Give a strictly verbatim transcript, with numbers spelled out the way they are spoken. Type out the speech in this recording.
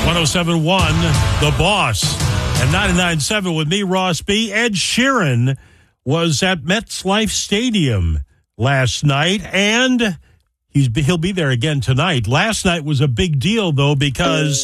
oh seven point one, The Boss. And ninety-nine point seven with me, Ross B. Ed Sheeran was at MetLife Stadium last night, and he's he'll be there again tonight. Last night was a big deal, though, because